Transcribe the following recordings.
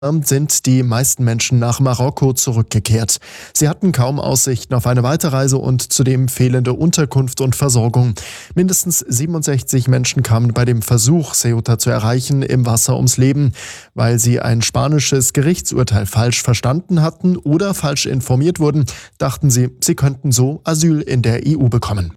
Sind die meisten Menschen nach Marokko zurückgekehrt. Sie hatten kaum Aussichten auf eine Weiterreise und zudem fehlende Unterkunft und Versorgung. Mindestens 67 Menschen kamen bei dem Versuch, Ceuta zu erreichen, im Wasser ums Leben, weil sie ein spanisches Gerichtsurteil falsch verstanden hatten oder falsch informiert wurden, dachten sie, sie könnten so Asyl in der EU bekommen.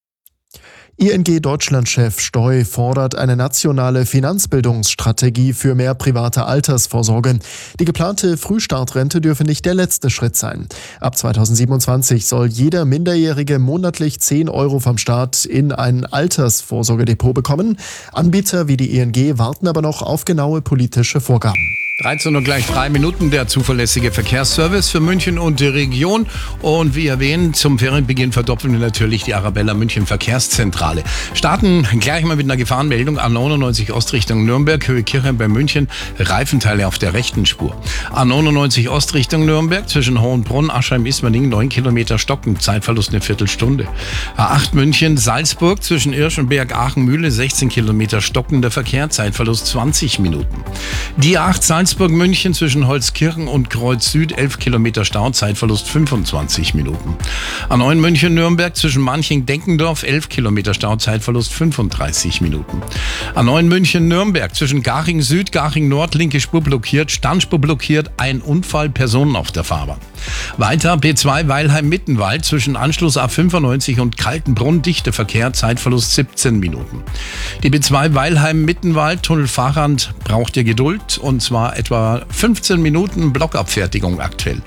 ING-Deutschland-Chef Stoy fordert eine nationale Finanzbildungsstrategie für mehr private Altersvorsorge. Die geplante Frühstartrente dürfe nicht der letzte Schritt sein. Ab 2027 soll jeder Minderjährige monatlich 10 Euro vom Staat in ein Altersvorsorgedepot bekommen. Anbieter wie die ING warten aber noch auf genaue politische Vorgaben. 13 Uhr gleich 3 Minuten, der zuverlässige Verkehrsservice für München und die Region. Und wie erwähnt, zum Ferienbeginn verdoppeln wir natürlich die Arabella München Verkehrszentrale. Starten gleich mal mit einer Gefahrenmeldung. A99 Ost Richtung Nürnberg, Höhe Kirchheim bei München, Reifenteile auf der rechten Spur. A99 Ost Richtung Nürnberg, zwischen Hohenbrunn, Aschheim-Ismaning, 9 Kilometer Stocken, Zeitverlust eine Viertelstunde. A8 München, Salzburg, zwischen Irschenberg, Aachen-Mühle, 16 Kilometer stockender Verkehr, Zeitverlust 20 Minuten. Die A8 Salzburg München zwischen Holzkirchen und Kreuz Süd, 11 Kilometer Stau, Zeitverlust 25 Minuten. A9 München-Nürnberg zwischen Manching-Denkendorf, 11 Kilometer Stau, Zeitverlust 35 Minuten. A9 München-Nürnberg zwischen Garching Süd, Garching Nord, linke Spur blockiert, Standspur blockiert, ein Unfall, Personen auf der Fahrbahn. Weiter B2 Weilheim-Mittenwald zwischen Anschluss A95 und Kaltenbrunn, dichter Verkehr, Zeitverlust 17 Minuten. Die B2 Weilheim-Mittenwald, Tunnel Fachrand, braucht ihr Geduld, und zwar etwa 15 Minuten Blockabfertigung aktuell.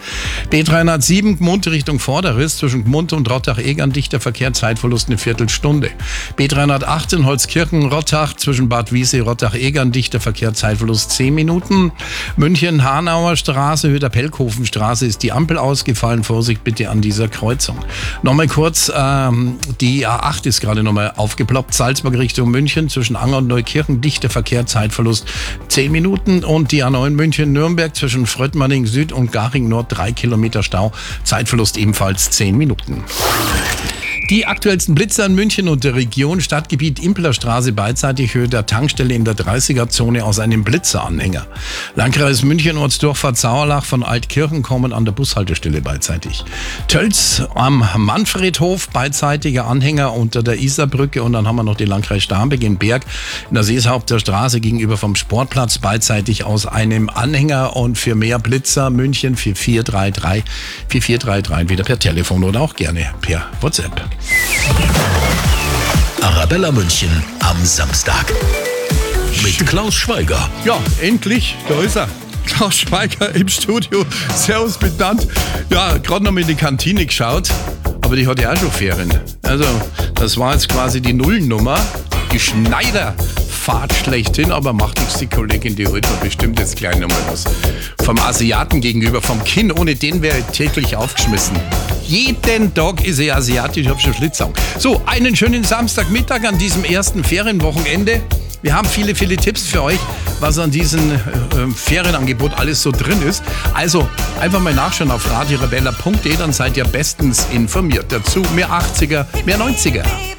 B307 Gmund Richtung Vorderriss zwischen Gmund und Rottach-Egern, dichter Verkehr, Zeitverlust eine Viertelstunde. B308 in Holzkirchen-Rottach zwischen Bad Wiessee, Rottach-Egern, dichter Verkehr, Zeitverlust 10 Minuten. München-Hanauer Straße, Hüder-Pelkhofen-Straße ist die Ampel ausgefallen. Vorsicht bitte an dieser Kreuzung. Nochmal kurz, die A8 ist gerade nochmal aufgeploppt. Salzburg Richtung München zwischen Anger und Neukirchen, dichter Verkehr, Zeitverlust 10 Minuten. Und die A9 München-Nürnberg zwischen Fröttmanning Süd und Garching Nord, 3 Kilometer Stau, Zeitverlust ebenfalls 10 Minuten. Die aktuellsten Blitzer in München und der Region, Stadtgebiet Implerstraße beidseitig Höhe der Tankstelle in der 30er-Zone aus einem Blitzeranhänger. Landkreis München, Ortsdurchfahrt Sauerlach von Altkirchen kommen an der Bushaltestelle beidseitig. Tölz am Manfredhof, beidseitiger Anhänger unter der Isarbrücke, und dann haben wir noch den Landkreis Starnberg in Berg in der Seeshaupter Straße gegenüber vom Sportplatz beidseitig aus einem Anhänger. Und für mehr Blitzer München 4433 entweder per Telefon oder auch gerne per WhatsApp. Arabella München am Samstag mit Klaus Schweiger. Ja, endlich, da ist er. Klaus Schweiger im Studio. Servus miteinander. Ja, gerade noch mal in die Kantine geschaut, aber die hat ja auch schon Ferien. Also, das war jetzt quasi die Nullnummer. Die Schneiderfahrt schlechthin, aber macht nichts, die Kollegin, die holt mir bestimmt jetzt gleich nochmal was. Vom Asiaten gegenüber, vom Kinn, ohne den wäre ich täglich aufgeschmissen. Jeden Tag ist er asiatisch, ich hab schon Schlitzaugen. So, einen schönen Samstagmittag an diesem ersten Ferienwochenende. Wir haben viele Tipps für euch, was an diesem Ferienangebot alles so drin ist. Also einfach mal nachschauen auf radiorebella.de, dann seid ihr bestens informiert. Dazu mehr 80er, mehr 90er.